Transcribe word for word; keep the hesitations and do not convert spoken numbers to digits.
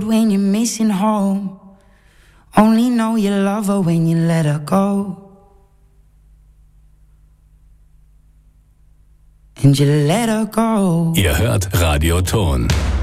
when you're missing home. Only know you love her when you let her go. And you let her go. Ihr hört Radio Ton.